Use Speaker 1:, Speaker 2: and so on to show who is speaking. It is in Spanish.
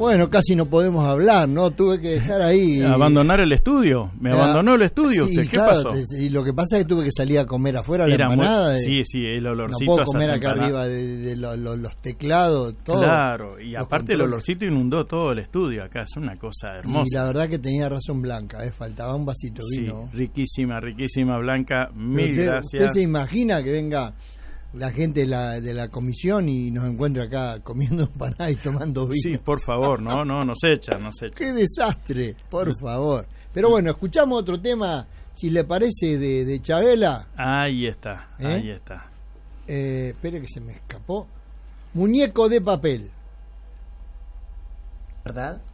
Speaker 1: Bueno, casi no podemos hablar, ¿no? Tuve que dejar ahí.
Speaker 2: ¿Abandonar el estudio? ¿Me abandonó el estudio
Speaker 1: sí,
Speaker 2: usted? ¿Qué
Speaker 1: claro,
Speaker 2: pasó?
Speaker 1: Y lo que pasa es que tuve que salir a comer afuera la empanada.
Speaker 2: Sí, el olorcito.
Speaker 1: No puedo comer acá arriba de los teclados, todo.
Speaker 2: Claro, y aparte el olorcito inundó todo el estudio acá, es una cosa hermosa.
Speaker 1: Y la verdad que tenía razón Blanca, faltaba un vasito de vino.
Speaker 2: Sí, riquísima Blanca, mil gracias.
Speaker 1: ¿Usted se imagina que venga la gente de la comisión y nos encuentra acá comiendo empanadas y tomando vino?
Speaker 2: Sí, por favor, no, nos echa.
Speaker 1: ¡Qué desastre! Por favor. Pero bueno, escuchamos otro tema, si le parece, de Chabela.
Speaker 2: Ahí está.
Speaker 1: Espere que se me escapó. Muñeco de papel.
Speaker 3: ¿Verdad?